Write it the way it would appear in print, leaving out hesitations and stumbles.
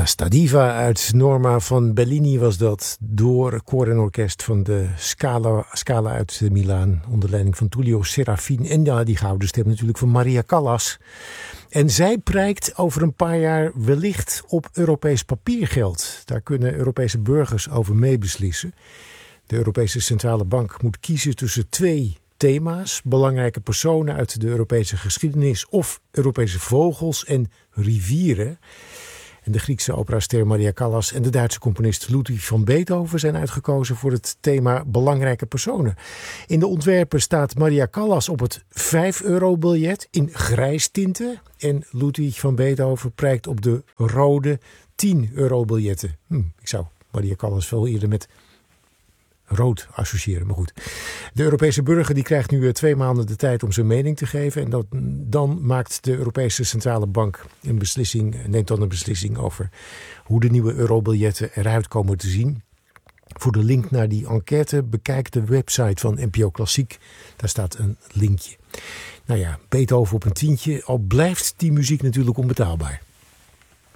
Sta Diva uit Norma van Bellini was dat, door koor en orkest van de Scala uit Milaan onder leiding van Tullio Serafin. En ja, die gouden stem natuurlijk van Maria Callas. En zij prijkt over een paar jaar wellicht op Europees papiergeld. Daar kunnen Europese burgers over meebeslissen. De Europese Centrale Bank moet kiezen tussen 2 thema's: belangrijke personen uit de Europese geschiedenis of Europese vogels en rivieren. En de Griekse operaster Maria Callas en de Duitse componist Ludwig van Beethoven zijn uitgekozen voor het thema belangrijke personen. In de ontwerpen staat Maria Callas op het 5-euro-biljet in grijs tinten en Ludwig van Beethoven prijkt op de rode 10-euro-biljetten. Ik zou Maria Callas veel eerder met rood associëren, maar goed. De Europese burger die krijgt nu 2 maanden de tijd om zijn mening te geven. En dan maakt de Europese Centrale Bank neemt dan een beslissing over hoe de nieuwe eurobiljetten eruit komen te zien. Voor de link naar die enquête bekijk de website van NPO Klassiek. Daar staat een linkje. Nou ja, Beethoven op een tientje. Al blijft die muziek natuurlijk onbetaalbaar.